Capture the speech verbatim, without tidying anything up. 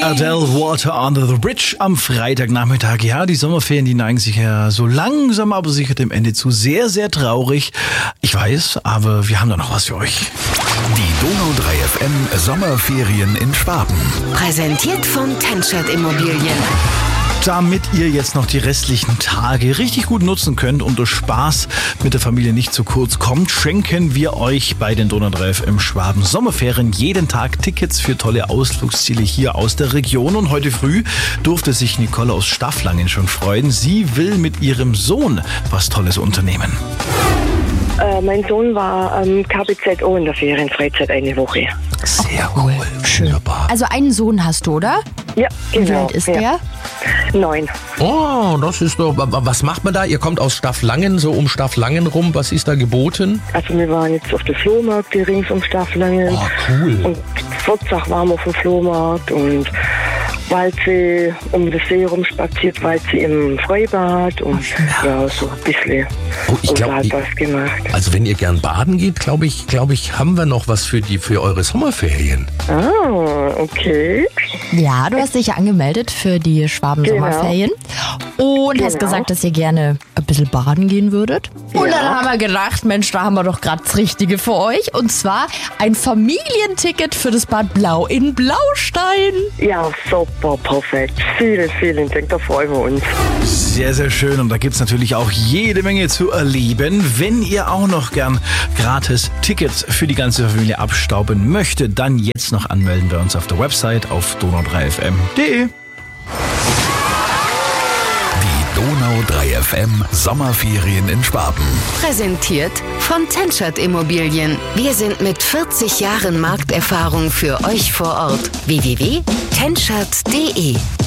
Adele, Water Under the Bridge am Freitagnachmittag. Ja, die Sommerferien, die neigen sich ja so langsam, aber sicher dem Ende zu. Sehr, sehr traurig. Ich weiß, aber wir haben da noch was für euch. Die Donau drei F M Sommerferien in Schwaben. Präsentiert von Tenschert Immobilien. Damit ihr jetzt noch die restlichen Tage richtig gut nutzen könnt und der Spaß mit der Familie nicht zu kurz kommt, schenken wir euch bei den Donau drei F M Schwaben Sommerferien jeden Tag Tickets für tolle Ausflugsziele hier aus der Region. Und heute früh durfte sich Nicole aus Stafflangen schon freuen. Sie will mit ihrem Sohn was Tolles unternehmen. Äh, mein Sohn war am K B Z O in der Ferienfreizeit eine Woche. Sehr cool. Wunderbar. Also einen Sohn hast du, oder? Ja, genau. Wie alt ist ja. der? Neun. Oh, das ist doch. Was macht man da? Ihr kommt aus Stafflangen, so um Stafflangen rum. Was ist da geboten? Also wir waren jetzt auf der Flohmarkt, die rings um Stafflangen. Oh, cool. Und Fortzach waren wir auf dem Flohmarkt und Waldsee um den See rum spaziert, Waldsee im Freibad und ja, so ein bisschen Oh, ich glaub, und ich- was gemacht. Also wenn ihr gern baden geht, glaube ich, glaube ich, haben wir noch was für die für eure Sommerferien. Ah, okay. Ja, du hast dich ja angemeldet für die Schwaben Genau. Sommerferien und hast Genau. gesagt, dass ihr gerne ein bisschen baden gehen würdet. Und dann haben wir gedacht, Mensch, da haben wir doch gerade das Richtige für euch. Und zwar ein Familienticket für das Bad Blau in Blaustein. Ja, super, perfekt. Vielen, vielen Dank, da freuen wir uns. Sehr, sehr schön. Und da gibt's natürlich auch jede Menge zu erleben. Wenn ihr auch noch gern gratis Tickets für die ganze Familie abstauben möchtet, dann jetzt noch anmelden bei uns auf der Website auf donau drei f m punkt d e. Die Donau drei F M Sommerferien in Schwaben. Präsentiert von Tenschert Immobilien. Wir sind mit vierzig Jahren Markterfahrung für euch vor Ort. w w w punkt tenschert punkt d e